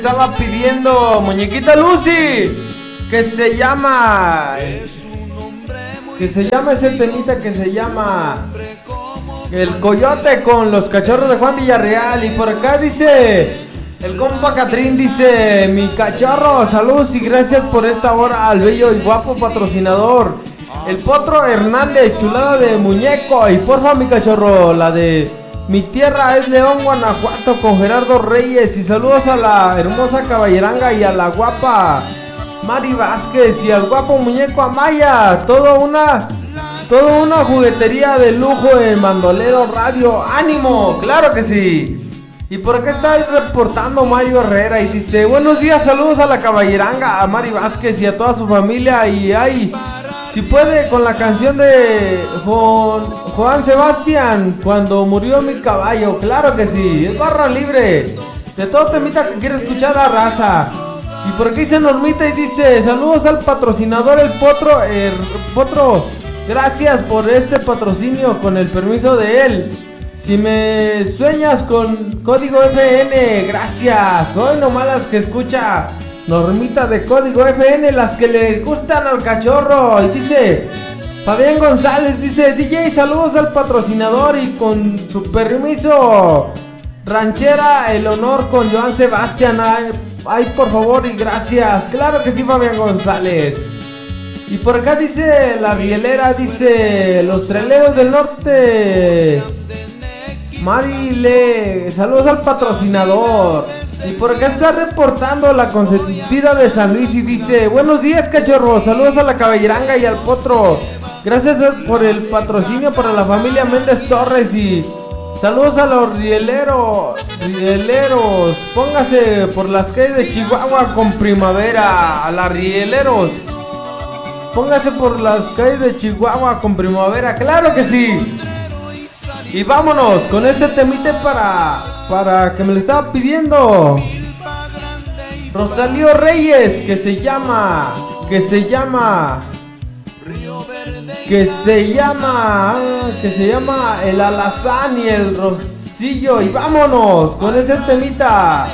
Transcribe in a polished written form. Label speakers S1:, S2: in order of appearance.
S1: Estaba pidiendo Muñequita Lucy, que se llama ese temita que se llama El Coyote con los Cachorros de Juan Villarreal. Y por acá dice el compa Catrín, dice: mi cachorro, saludos y gracias por esta hora al bello y guapo patrocinador, el Potro Hernández, chulada de muñeco. Y porfa, mi cachorro, la de Mi Tierra es León, Guanajuato, con Gerardo Reyes. Y saludos a la hermosa caballeranga y a la guapa Mari Vázquez y al guapo muñeco Amaya. Todo una juguetería de lujo en Bandolero Radio. ¡Ánimo! ¡Claro que sí! Y por acá está reportando Mario Herrera y dice: buenos días, saludos a la caballeranga, a Mari Vázquez y a toda su familia. Y ay, si puede, con la canción de Juan Sebastián, Cuando murió mi caballo. Claro que sí, es barra libre de todo temita que quiere escuchar la raza. Y por aquí dice Normita y dice: saludos al patrocinador, el Potro, gracias por este patrocinio, con el permiso de él. Si me sueñas con Código FN, gracias. Hoy nomás las que escucha Normita de Código FN, las que le gustan al cachorro. Y dice Fabián González, dice: DJ, saludos al patrocinador y con su permiso, ranchera El Honor con Joan Sebastián. Ay, por favor y gracias. Claro que sí, Fabián González. Y por acá dice la rielera, dice: los traileros del norte, Marile, saludos al patrocinador. Y por acá está reportando la consentida de San Luis y dice: buenos días, cachorro, saludos a la caballeranga y al Potro, gracias por el patrocinio para la familia Méndez Torres. Y saludos a los rieleros, póngase por las calles de Chihuahua con primavera. A las rieleros, póngase por las calles de Chihuahua con primavera. Claro que sí. Y vámonos con este temite para que me lo estaba pidiendo Rosalío Reyes, que se llama El Alazán y el Rosillo. Y vámonos con ese temita.